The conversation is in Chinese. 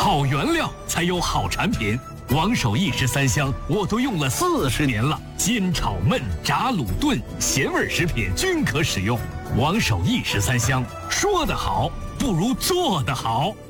好原料才有好产品。王守义13香我都用了40年了，煎炒焖炸卤炖咸味食品均可使用。王守义13香，说得好不如做得好。